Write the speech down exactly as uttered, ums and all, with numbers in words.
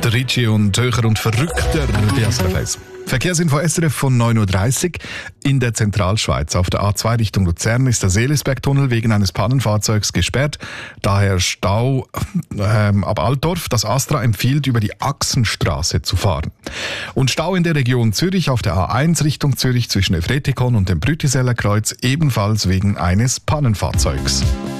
Der Ricci und Höher und Verrückter bei S R F eins. Verkehrsinfo S R F von neun Uhr dreißig. In der Zentralschweiz auf der A zwei Richtung Luzern ist der Seelisbergtunnel wegen eines Pannenfahrzeugs gesperrt. Daher Stau ähm, ab Altdorf. Das Astra empfiehlt, über die Achsenstraße zu fahren. Und Stau in der Region Zürich auf der A eins Richtung Zürich zwischen Efretikon und dem Brütiseller Kreuz, ebenfalls wegen eines Pannenfahrzeugs.